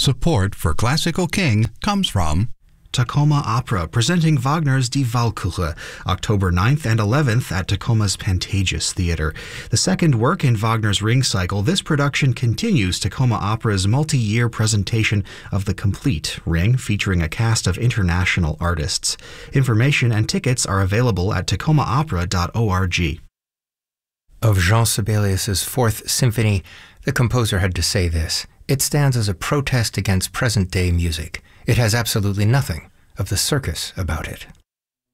Support for Classical King comes from Tacoma Opera, presenting Wagner's Die Walküre, October 9th and 11th at Tacoma's Pantages Theater. The second work in Wagner's Ring Cycle, this production continues Tacoma Opera's multi-year presentation of the complete Ring, featuring a cast of international artists. Information and tickets are available at tacomaopera.org. Of Jean Sibelius's Fourth Symphony, the composer had to say this: "It stands as a protest against present-day music. It has absolutely nothing of the circus about it."